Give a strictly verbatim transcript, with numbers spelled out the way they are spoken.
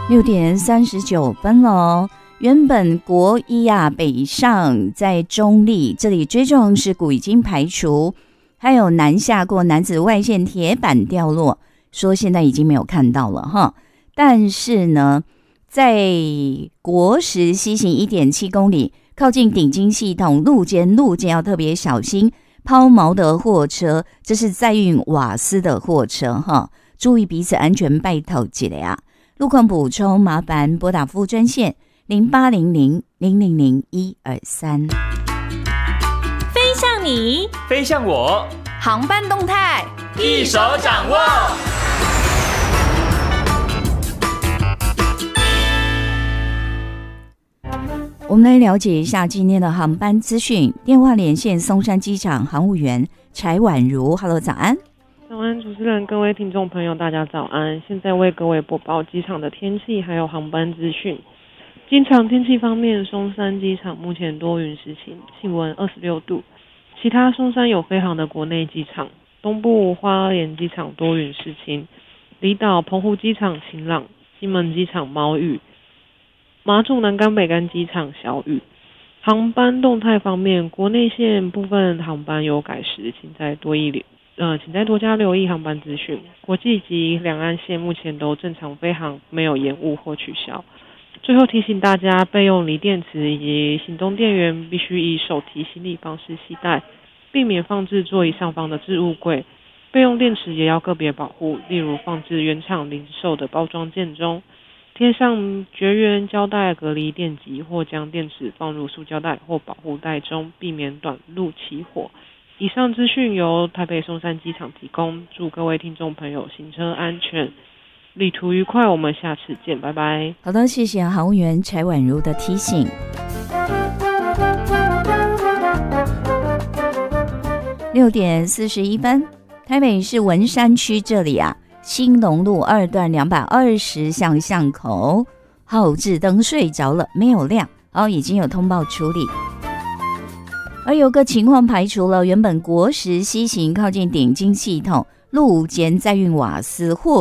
六点三十九分了。原本国一啊北上在中立，这里追撞事故已经排除，还有南下过男子外线铁板掉落，说现在已经没有看到了哈。但是呢，在国十西行 一点七公里，靠近顶金系统路肩路肩要特别小心抛锚的货车，这是载运瓦斯的货车哈，注意彼此安全，拜托一下啊。路况补充，麻烦拨打服务专线零八零零零零零一二三。 飞向你， 飞向我， 航班动态一手掌握。 我们来了解一下今天的航班资讯。电话连线松山机场航务员柴婉如 ，Hello， 早安。 早安，主持人，各位听众朋友，大家早安。现在为各位播报机场的天气还有航班资讯。机场天气方面，松山机场目前多云时晴，气温二十六度。其他松山有飞航的国内机场，东部花莲机场多云时晴，离岛澎湖机场晴朗，金门机场毛雨，马祖南竿北竿机场小雨。航班动态方面，国内线部分航班有改时，请再多一留。呃，请再多加留意航班资讯。国际及两岸线目前都正常飞航，没有延误或取消。最后提醒大家，备用锂电池以及行动电源必须以手提行李方式携带，避免放置座椅上方的置物柜。备用电池也要个别保护，例如放置原厂零售的包装件中，贴上绝缘胶带隔离电极，或将电池放入塑胶袋或保护袋中，避免短路起火。以上资讯由台北松山机场提供，祝各位听众朋友行车安全，旅途愉快，我们下次见，拜拜。 好的，谢谢航务员柴婉如的提醒。六点四十一分，台北市文山区这里啊，兴隆路二段两百二十巷巷口，后置灯睡着了，没有亮，好，已经有通报处理。而有个情况排除了，原本国十西行靠近顶金系统路肩载运瓦斯货